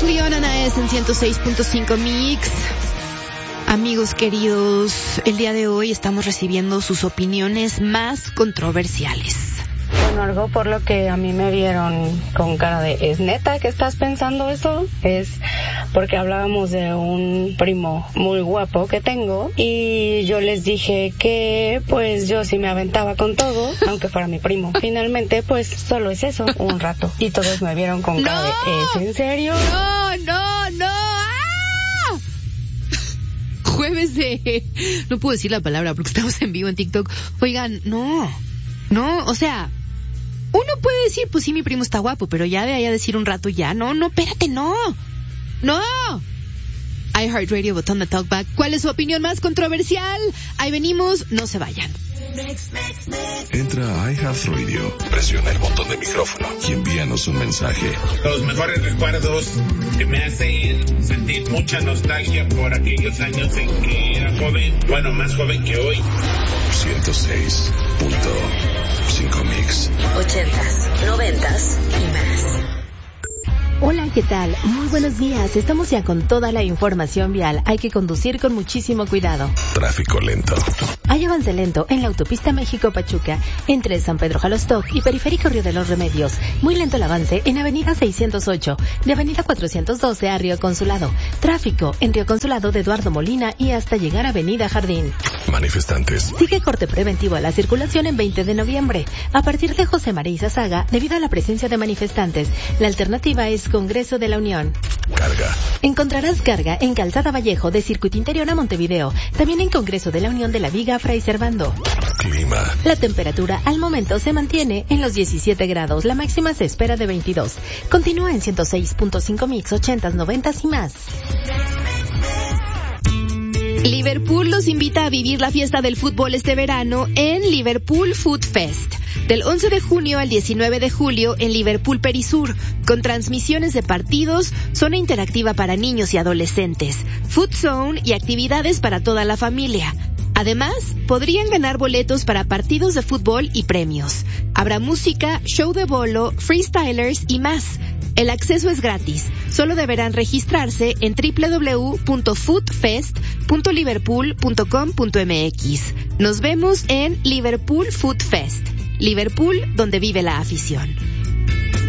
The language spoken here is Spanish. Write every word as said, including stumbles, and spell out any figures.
Leon Anaes en ciento seis punto cinco Mix. Amigos queridos, el día de hoy estamos recibiendo sus opiniones más controversiales. Bueno, algo por lo que a mí me vieron con cara de ¿es neta que estás pensando eso? Es porque hablábamos de un primo muy guapo que tengo y yo les dije que pues yo sí me aventaba con todo, aunque fuera mi primo. Finalmente pues solo es eso, un rato. Y todos me vieron con cara ¡No! de ¿es en serio? No, no, no. ¡Ah! Jueves de... No puedo decir la palabra porque estamos en vivo en TikTok. Oigan, no, no, o sea... Uno puede decir, pues sí, mi primo está guapo, pero ya de ahí a decir un rato ya, no, no, espérate, no, no. iHeartRadio, botón de talkback. ¿Cuál es su opinión más controversial? Ahí venimos, no se vayan. Entra a iHeartRadio, presiona el botón de micrófono y envíanos un mensaje. Los mejores recuerdos que me hacen sentir mucha nostalgia por aquellos años en que era joven, bueno, más joven que hoy. ciento seis punto cinco Mix. Ochentas, noventas y más. Hola, ¿qué tal? Muy buenos días. Estamos ya con toda la información vial. Hay que conducir con muchísimo cuidado. Tráfico lento. Hay avance lento en la autopista México-Pachuca, entre San Pedro Jalostoc y Periférico Río de los Remedios. Muy lento el avance en Avenida seiscientos ocho, de Avenida cuatrocientos doce a Río Consulado. Tráfico en Río Consulado de Eduardo Molina y hasta llegar a Avenida Jardín. Manifestantes. Sigue corte preventivo a la circulación en veinte de noviembre. A partir de José María Izazaga, debido a la presencia de manifestantes, la alternativa es Congreso de la Unión. Carga. Encontrarás carga en Calzada Vallejo de Circuito Interior a Montevideo. También en Congreso de la Unión de la Viga Fray Servando. Clima. La temperatura al momento se mantiene en los diecisiete grados. La máxima se espera de veintidós. Continúa en ciento seis punto cinco Mix, ochentas, noventas y más. Liverpool los invita a vivir la fiesta del fútbol este verano en Liverpool Food Fest, del once de junio al diecinueve de julio en Liverpool Perisur, con transmisiones de partidos, zona interactiva para niños y adolescentes, food zone y actividades para toda la familia. Además, podrían ganar boletos para partidos de fútbol y premios. Habrá música, show de bolo, freestylers y más. El acceso es gratis. Solo deberán registrarse en doble u doble u doble u punto foodfest punto liverpool punto com punto m x. Nos vemos en Liverpool Food Fest. Liverpool, donde vive la afición.